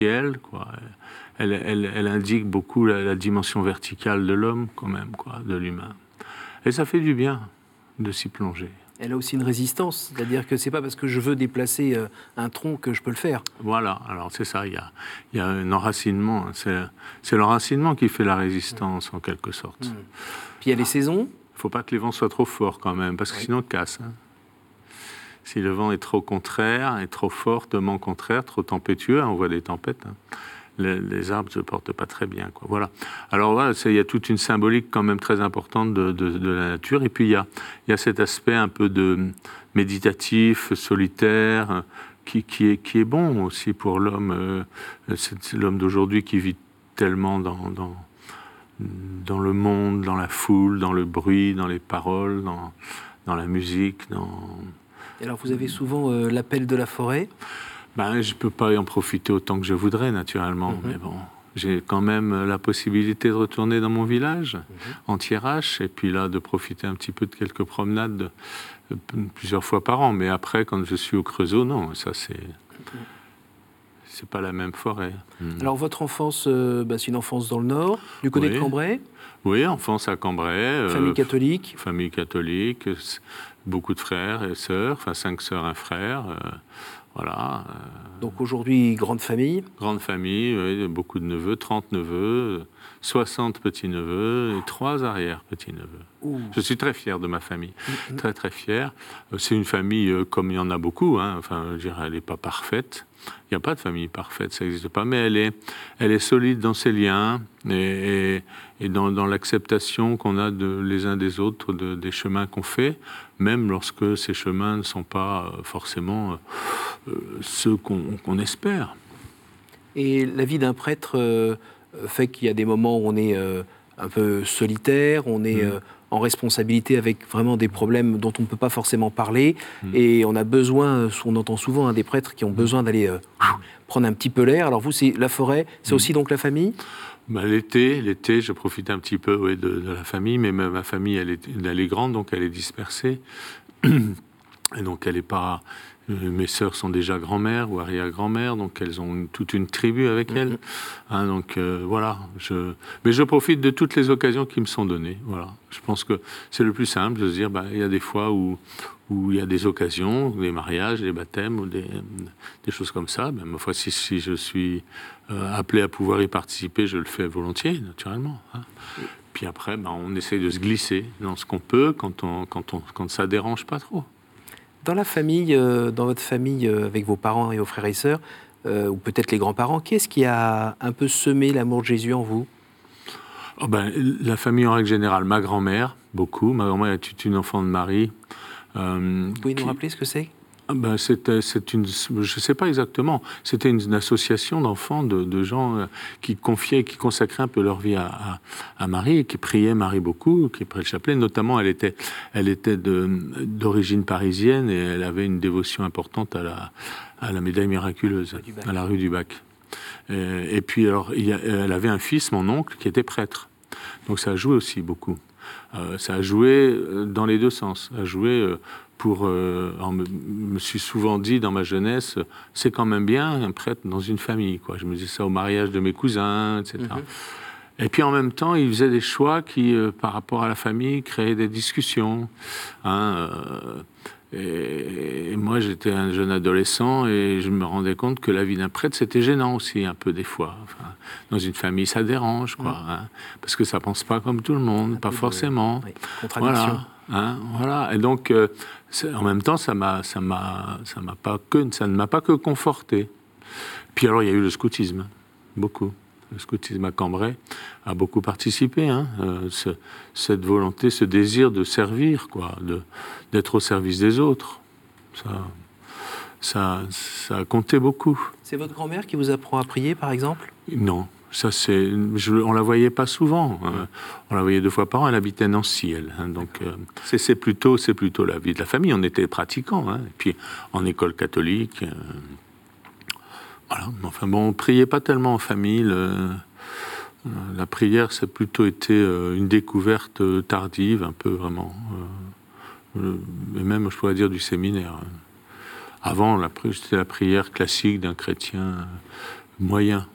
quoi. Elle indique beaucoup la dimension verticale de l'homme, quand même, quoi, de l'humain. Et ça fait du bien de s'y plonger. Elle a aussi une résistance, c'est-à-dire que c'est pas parce que je veux déplacer un tronc que je peux le faire. Voilà, alors c'est ça, il y a un enracinement, c'est l'enracinement qui fait la résistance, en quelque sorte. Puis il y a les saisons. Il ne faut pas que les vents soient trop forts, quand même, parce que sinon, on casse. Hein. Si le vent est trop contraire, est trop fortement contraire, trop tempétueux, on voit des tempêtes, hein, les arbres ne se portent pas très bien, quoi. Voilà. Alors voilà, il y a toute une symbolique quand même très importante de la nature. Et puis il y a cet aspect un peu de méditatif, solitaire, qui est bon aussi pour l'homme. C'est l'homme d'aujourd'hui qui vit tellement dans le monde, dans la foule, dans le bruit, dans les paroles, dans la musique, Et alors vous avez souvent l'appel de la forêt. Je ne peux pas en profiter autant que je voudrais, naturellement, mais bon, j'ai quand même la possibilité de retourner dans mon village, en Thiérache, et puis là, de profiter un petit peu de quelques promenades plusieurs fois par an. Mais après, quand je suis au Creusot, non, ça c'est pas la même forêt. Alors votre enfance, c'est une enfance dans le Nord, du côté de Cambrai. Oui, enfance à Cambrai. Famille catholique. Famille catholique, beaucoup de frères et sœurs, 5 sœurs, un frère. Voilà. Donc aujourd'hui, grande famille. Grande famille, oui, beaucoup de neveux, 30 neveux, 60 petits-neveux et 3 arrière-petits-neveux. Je suis très fier de ma famille, très très fier. C'est une famille comme il y en a beaucoup, hein. Enfin, je dirais, elle n'est pas parfaite. Il n'y a pas de famille parfaite, ça n'existe pas, mais elle est solide dans ses liens et dans l'acceptation qu'on a les uns des autres, des chemins qu'on fait, même lorsque ces chemins ne sont pas forcément ceux qu'on espère. Et la vie d'un prêtre fait qu'il y a des moments où on est un peu solitaire, on est en responsabilité avec vraiment des problèmes dont on ne peut pas forcément parler, et on a besoin, on entend souvent des prêtres qui ont besoin d'aller prendre un petit peu l'air. Alors vous, c'est la forêt, c'est aussi donc la famille ? L'été, je profite un petit peu de la famille, mais ma famille, elle est grande, donc elle est dispersée. Et donc elle n'est pas... Mes sœurs sont déjà grand-mères ou arrière-grand-mères, donc elles ont toute une tribu avec elles. Hein, donc voilà. Mais je profite de toutes les occasions qui me sont données. Voilà. Je pense que c'est le plus simple de se dire, il y a des fois où il y a des occasions, des mariages, des baptêmes ou des choses comme ça. Ma foi, si je suis appelé à pouvoir y participer, je le fais volontiers, naturellement. Hein. Puis après, on essaie de se glisser dans ce qu'on peut quand ça dérange pas trop. Dans la famille, dans votre famille, avec vos parents et vos frères et sœurs, ou peut-être les grands-parents, qui est-ce qui a un peu semé l'amour de Jésus en vous ? La famille en règle générale, ma grand-mère, beaucoup. Ma grand-mère est une enfant de Marie. Vous pouvez nous rappeler ce que c'est ? Je ne sais pas exactement. C'était une association d'enfants, de gens qui consacraient un peu leur vie à Marie, et qui priaient Marie beaucoup, qui priaient le chapelet. Notamment, elle était d'origine parisienne et elle avait une dévotion importante à la médaille miraculeuse, à la rue du Bac. Et puis, alors, elle avait un fils, mon oncle, qui était prêtre. Donc ça a joué aussi beaucoup. Ça a joué dans les deux sens. Ça a joué... me suis souvent dit dans ma jeunesse, c'est quand même bien un prêtre dans une famille, quoi. Je me disais ça au mariage de mes cousins, etc. Et puis en même temps, il faisait des choix qui, par rapport à la famille, créaient des discussions. Et moi, j'étais un jeune adolescent et je me rendais compte que la vie d'un prêtre, c'était gênant aussi, un peu des fois. Enfin, dans une famille, ça dérange, quoi. Parce que ça pense pas comme tout le monde, pas forcément. Contradiction. Voilà. Et donc, en même temps, ça ne m'a pas que conforté. Puis alors, il y a eu le scoutisme, beaucoup. Le scoutisme à Cambrai a beaucoup participé. Cette volonté, ce désir de servir, quoi, d'être au service des autres, ça a compté beaucoup. C'est votre grand-mère qui vous apprend à prier, par exemple ? Non. On la voyait pas souvent. On la voyait 2 fois par an. Elle habitait Nancy, elle. Donc, c'est plutôt la vie de la famille. On était pratiquants. Et puis, en école catholique. Voilà. Enfin bon, on priait pas tellement en famille. La prière, ça a plutôt été une découverte tardive, un peu vraiment. Et même, je pourrais dire, du séminaire. Avant, c'était la prière classique d'un chrétien moyens